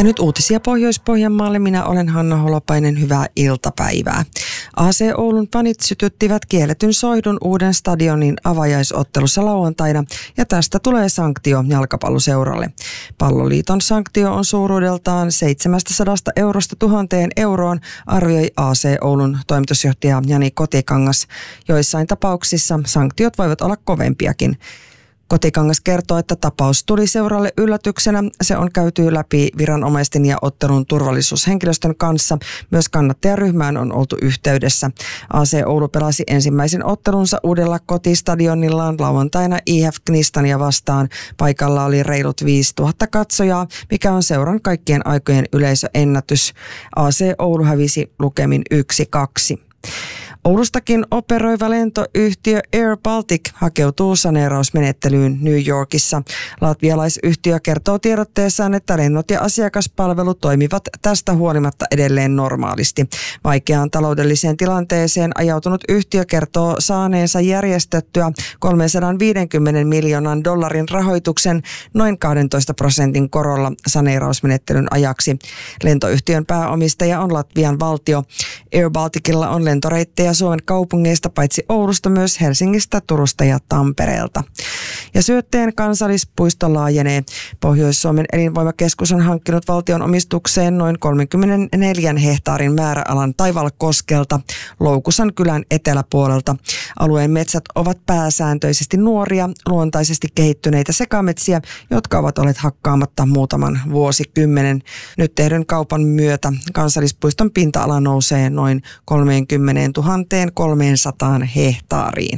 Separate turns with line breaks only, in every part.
Ja nyt uutisia Pohjois-Pohjanmaalle. Minä olen Hanna Holopainen. Hyvää iltapäivää. AC Oulun fanit sytyttivät kielletyn soihdun uuden stadionin avajaisottelussa lauantaina ja tästä tulee sanktio jalkapalloseuralle. Palloliiton sanktio on suuruudeltaan 700 eurosta 1000 euroon, arvioi AC Oulun toimitusjohtaja Jani Kotikangas. Joissain tapauksissa sanktiot voivat olla kovempiakin. Kotikangas kertoo, että tapaus tuli seuralle yllätyksenä. Se on käyty läpi viranomaisten ja ottelun turvallisuushenkilöstön kanssa. Myös kannattajaryhmään on oltu yhteydessä. AC Oulu pelasi ensimmäisen ottelunsa uudella kotistadionillaan lauantaina IF Knistania vastaan. Paikalla oli reilut 5000 katsojaa, mikä on seuran kaikkien aikojen yleisöennätys. AC Oulu hävisi lukemin 1-2. Oulustakin operoiva lentoyhtiö Air Baltic hakeutuu saneerausmenettelyyn New Yorkissa. Latvialaisyhtiö kertoo tiedotteessaan, että lennot ja asiakaspalvelu toimivat tästä huolimatta edelleen normaalisti. Vaikeaan taloudelliseen tilanteeseen ajautunut yhtiö kertoo saaneensa järjestettyä $350 miljoonan rahoituksen noin 12% korolla saneerausmenettelyn ajaksi. Lentoyhtiön pääomistaja on Latvian valtio. Air Balticilla on lentoreittejä Suomen kaupungeista paitsi Oulusta myös Helsingistä, Turusta ja Tampereelta. Ja Syötteen kansallispuisto laajenee. Pohjois-Suomen elinvoimakeskus on hankkinut valtion omistukseen noin 34 hehtaarin määräalan Taivalkoskelta Loukusan kylän eteläpuolelta. Alueen metsät ovat pääsääntöisesti nuoria, luontaisesti kehittyneitä sekametsiä, jotka ovat olleet hakkaamatta muutaman vuosikymmenen. Nyt tehdyn kaupan myötä kansallispuiston pinta-ala nousee noin 30 300 hehtaariin.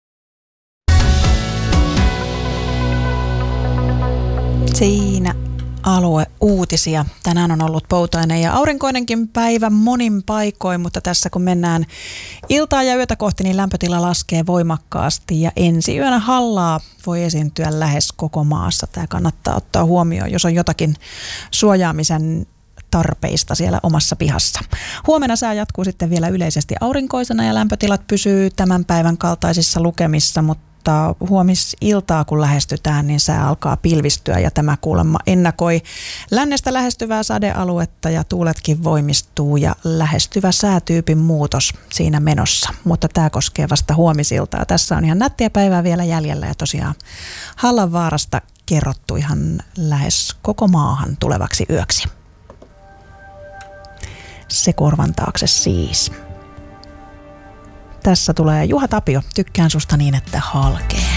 Siinä alueuutisia. Tänään on ollut poutainen ja aurinkoinenkin päivä monin paikoin, mutta tässä kun mennään iltaa ja yötä kohti, niin lämpötila laskee voimakkaasti ja ensi yönä hallaa voi esiintyä lähes koko maassa. Tämä kannattaa ottaa huomioon, jos on jotakin suojaamisen tarpeista siellä omassa pihassa. Huomenna sää jatkuu sitten vielä yleisesti aurinkoisena ja lämpötilat pysyy tämän päivän kaltaisissa lukemissa, mutta huomisiltaa kun lähestytään, niin sää alkaa pilvistyä ja tämä kuulemma ennakoi lännestä lähestyvää sadealuetta ja tuuletkin voimistuu ja lähestyvä säätyypin muutos siinä menossa, mutta tämä koskee vasta huomisiltaa. Tässä on ihan nättiä päivää vielä jäljellä ja tosiaan Hallanvaarasta kerrottu ihan lähes koko maahan tulevaksi yöksi. Se korvan taakse siis. Tässä tulee Juha Tapio. Tykkään susta niin, että halkee.